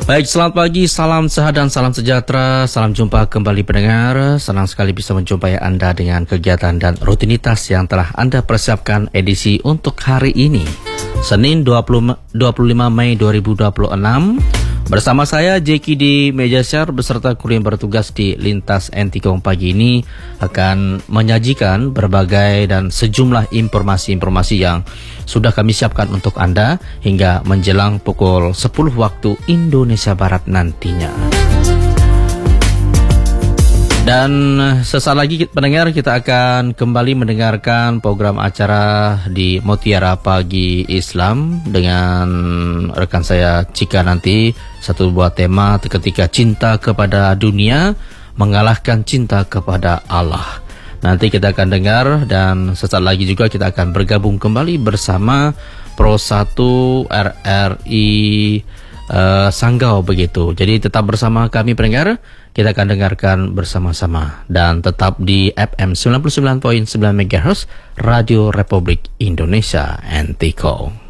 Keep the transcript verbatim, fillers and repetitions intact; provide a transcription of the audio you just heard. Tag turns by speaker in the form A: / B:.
A: Baik, selamat pagi, salam sehat dan salam sejahtera. Salam jumpa kembali pendengar. Senang sekali bisa menjumpai Anda dengan kegiatan dan rutinitas yang telah Anda persiapkan edisi untuk hari ini, Senin dua puluh lima Mei dua ribu dua puluh enam. Bersama saya Jeki di meja share beserta kru yang bertugas di Lintas Entikong pagi ini akan menyajikan berbagai dan sejumlah informasi-informasi yang sudah kami siapkan untuk Anda hingga menjelang pukul sepuluh waktu Indonesia Barat nantinya. Dan sesaat lagi pendengar kita akan kembali mendengarkan program acara di Mutiara Pagi Islam dengan rekan saya Cika nanti, satu buah tema ketika cinta kepada dunia mengalahkan cinta kepada Allah. Nanti kita akan dengar dan sesaat lagi juga kita akan bergabung kembali bersama Pro satu R R I uh, Sanggau begitu. Jadi tetap bersama kami pendengar. Kita akan dengarkan bersama-sama dan tetap di F M sembilan puluh sembilan koma sembilan megahertz Radio Republik Indonesia Entikong.